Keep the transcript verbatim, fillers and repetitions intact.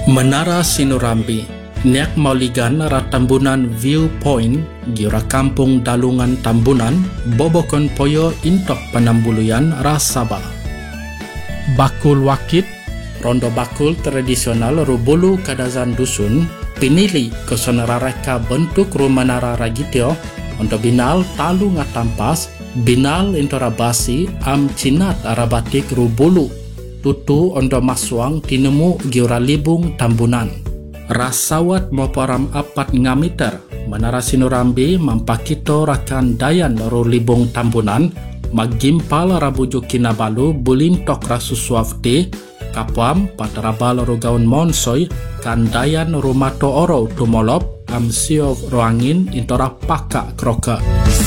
Menara Sinurambi, Niak Mauligan Ratambunan Viewpoint, Gira Kampung Dalungan Tambunan, Bobokon Poyo Intok Penambuluyan Rasaba. Bakul Wakit, Rondo bakul tradisional Rubulu Kadazan Dusun, pinili kesonarareka bentuk rumanara ragitio, untuk binal talu ngatampas, binal intorabasi am cinat arabatik Rubulu, tutu ondo maswang tinemu giura libung Tambunan. Rasawat moporam apat ngamiter, Menara Sinurambi mampakito rakan dayan ro libung Tambunan, magimpal rabuju kinabalu bulintok rasuswafti, kapam patarabal ro gaun monsoy, kandayan rumato oro tumolop, am siov roangin intora paka kroka.